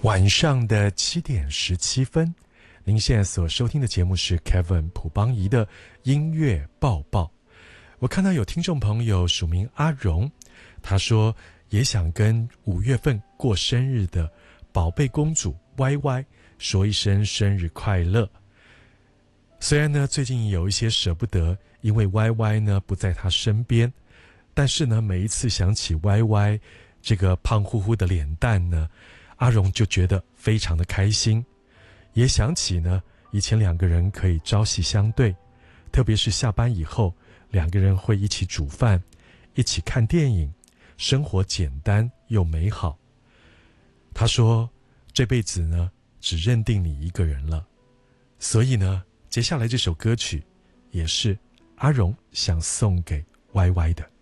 晚上的7:17，您现在所收听的节目是 Kevin 朴邦仪的音乐报报。我看到有听众朋友署名阿荣，他说也想跟5月份过生日的宝贝公主 YY 说一声生日快乐。虽然呢最近有一些舍不得，因为 YY 呢不在他身边，但是呢每一次想起 YY 这个胖乎乎的脸蛋呢，阿荣就觉得非常的开心，也想起呢以前2个人可以朝夕相对，特别是下班以后2个人会一起煮饭，一起看电影，生活简单又美好。他说这辈子呢只认定你一个人了，所以呢接下来这首歌曲也是阿荣想送给 YY 的。